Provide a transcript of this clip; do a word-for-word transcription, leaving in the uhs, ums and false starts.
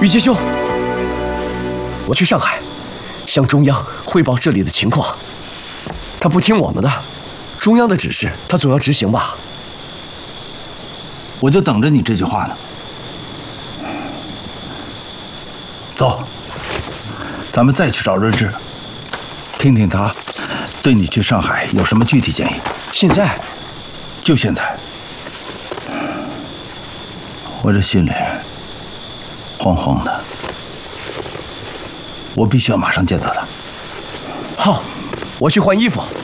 玉阶兄，我去上海，向中央汇报这里的情况。他不听我们的，中央的指示他总要执行吧？ 我就等着你这句话呢。走，咱们再去找润之，听听他对你去上海有什么具体建议。 现在， 就现在。我这心里慌慌的，我必须要马上见到他。 好，我去换衣服。